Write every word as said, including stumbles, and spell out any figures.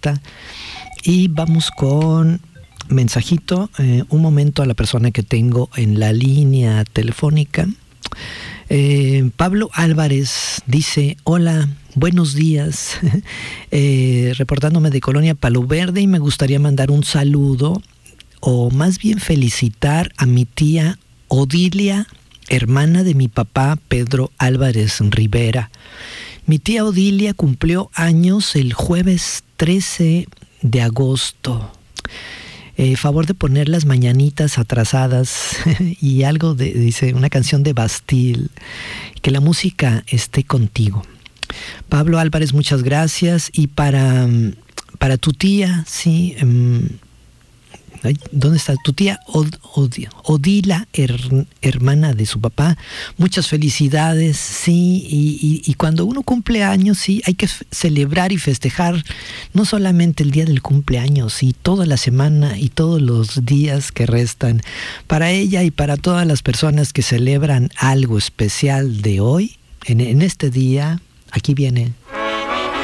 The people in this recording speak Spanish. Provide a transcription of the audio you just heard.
fiesta. Y vamos con mensajito, eh, un momento a la persona que tengo en la línea telefónica. Eh, Pablo Álvarez dice: hola, buenos días, eh, reportándome de Colonia Palo Verde, y me gustaría mandar un saludo, o más bien felicitar a mi tía Odilia, hermana de mi papá Pedro Álvarez Rivera. Mi tía Odilia cumplió años el jueves trece de agosto. Eh, favor de poner las mañanitas atrasadas y algo de, dice, una canción de Bastille, que la música esté contigo. Pablo Álvarez, muchas gracias. Y para, para tu tía, sí, um, ¿dónde está tu tía? Od, Od, Odila, her, hermana de su papá, muchas felicidades, sí, y, y, y cuando uno cumple años, sí, hay que celebrar y festejar no solamente el día del cumpleaños, sí, toda la semana y todos los días que restan. Para ella y para todas las personas que celebran algo especial de hoy, en, en este día, aquí viene